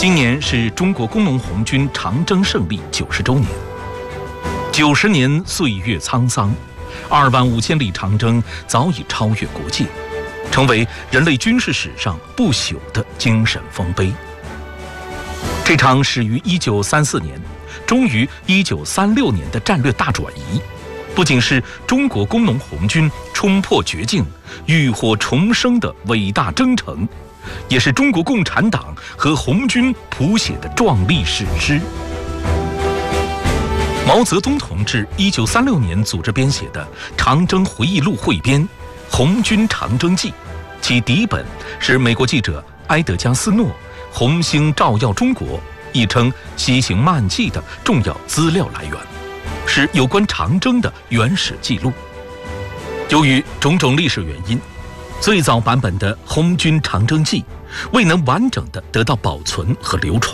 今年是中国工农红军长征胜利90周年。90年岁月沧桑，25000里长征早已超越国界，成为人类军事史上不朽的精神丰碑。这场始于1934年，终于1936年的战略大转移，不仅是中国工农红军冲破绝境、浴火重生的伟大征程，也是中国共产党和红军谱写的壮丽史诗。毛泽东同志1936年组织编写的长征回忆录汇编《红军长征记》，其底本是美国记者埃德加斯诺《红星照耀中国》亦称西行漫记的重要资料来源，是有关长征的原始记录。由于种种历史原因，最早版本的《红军长征记》未能完整地得到保存和流传。